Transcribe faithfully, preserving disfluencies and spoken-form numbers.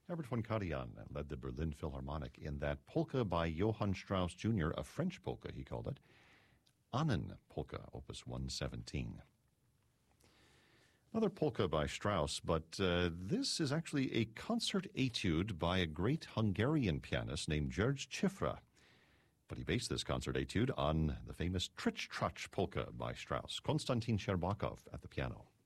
Herbert von Karajan led the Berlin Philharmonic in that polka by Johann Strauss Junior, a French polka, he called it, Ahnen Polka, Opus one seventeen. Another polka by Strauss, but uh, this is actually a concert etude by a great Hungarian pianist named George Cifra. But he based this concert etude on the famous Tritch Trotch polka by Strauss. Konstantin Sherbakov at the piano.